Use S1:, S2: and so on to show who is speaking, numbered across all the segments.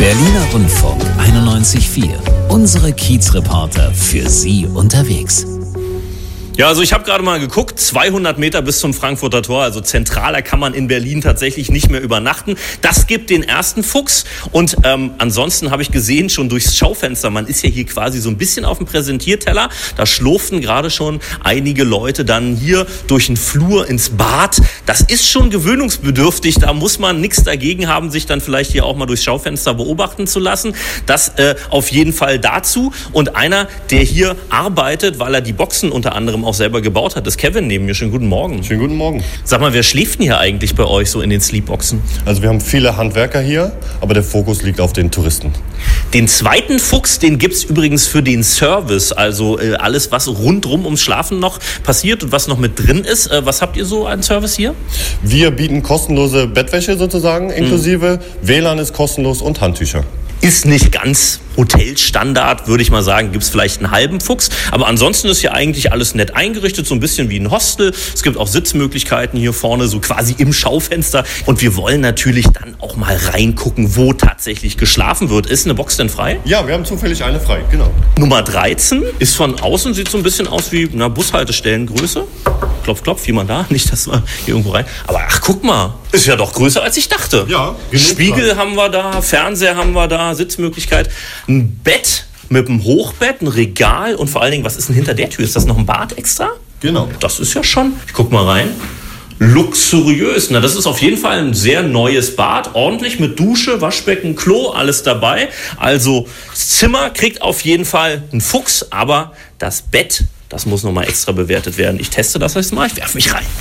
S1: Berliner Rundfunk 91.4. Unsere Kiezreporter für Sie unterwegs.
S2: Ja, also ich habe gerade mal geguckt, 200 Meter bis zum Frankfurter Tor, also zentraler kann man in Berlin tatsächlich nicht mehr übernachten. Das gibt den ersten Fuchs und ansonsten habe ich gesehen, schon durchs Schaufenster, man ist ja hier quasi so ein bisschen auf dem Präsentierteller, da schlurften gerade schon einige Leute dann hier durch den Flur ins Bad. Das ist schon gewöhnungsbedürftig, da muss man nichts dagegen haben, sich dann vielleicht hier auch mal durchs Schaufenster beobachten zu lassen. Das auf jeden Fall dazu. Und einer, der hier arbeitet, weil er die Boxen unter anderem auch selber gebaut hat, ist Kevin neben mir. Schönen guten Morgen.
S3: Schönen guten Morgen.
S2: Sag mal, wer schläft denn hier eigentlich bei euch so in den Sleepboxen?
S3: Also wir haben viele Handwerker hier, aber der Fokus liegt auf den Touristen.
S2: Den zweiten Fuchs, den gibt's übrigens für den Service, also alles, was rundrum ums Schlafen noch passiert und was noch mit drin ist. Was habt ihr so an Service hier?
S3: Wir bieten kostenlose Bettwäsche sozusagen, inklusive WLAN ist kostenlos und Handtücher.
S2: Ist nicht ganz Hotelstandard, würde ich mal sagen, gibt's vielleicht einen halben Fuchs. Aber ansonsten ist hier eigentlich alles nett eingerichtet, so ein bisschen wie ein Hostel. Es gibt auch Sitzmöglichkeiten hier vorne, so quasi im Schaufenster. Und wir wollen natürlich dann auch mal reingucken, wo tatsächlich geschlafen wird. Ist eine Box denn frei?
S3: Ja, wir haben zufällig eine frei, genau.
S2: Nummer 13 ist von außen, sieht so ein bisschen aus wie eine Bushaltestellengröße. Klopf, klopf, jemand da? Nicht, dass wir hier irgendwo rein. Aber ach, guck mal, ist ja doch größer, als ich dachte.
S3: Ja.
S2: Spiegel haben wir da, Fernseher haben wir da, Sitzmöglichkeit, ein Bett mit einem Hochbett, ein Regal und vor allen Dingen, was ist denn hinter der Tür? Ist das noch ein Bad extra?
S3: Genau.
S2: Das ist ja schon, ich guck mal rein, luxuriös. Na, das ist auf jeden Fall ein sehr neues Bad, ordentlich mit Dusche, Waschbecken, Klo, alles dabei. Also das Zimmer kriegt auf jeden Fall einen Fuchs, aber das Bett, das muss nochmal extra bewertet werden. Ich teste das jetzt mal, ich werfe mich rein.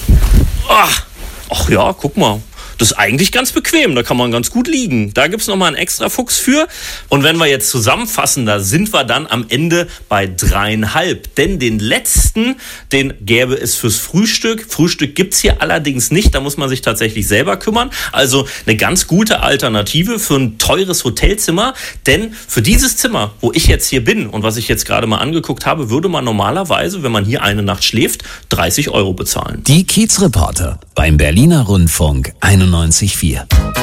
S2: Ach ja, guck mal. Das ist eigentlich ganz bequem, da kann man ganz gut liegen. Da gibt's nochmal einen extra Fuchs für. Und wenn wir jetzt zusammenfassen, da sind wir dann am Ende bei 3,5. Denn den letzten, den gäbe es fürs Frühstück. Frühstück gibt's hier allerdings nicht, da muss man sich tatsächlich selber kümmern. Also eine ganz gute Alternative für ein teures Hotelzimmer. Denn für dieses Zimmer, wo ich jetzt hier bin und was ich jetzt gerade mal angeguckt habe, würde man normalerweise, wenn man hier eine Nacht schläft, 30 € bezahlen.
S1: Die Kiezreporter beim Berliner Rundfunk 91.4.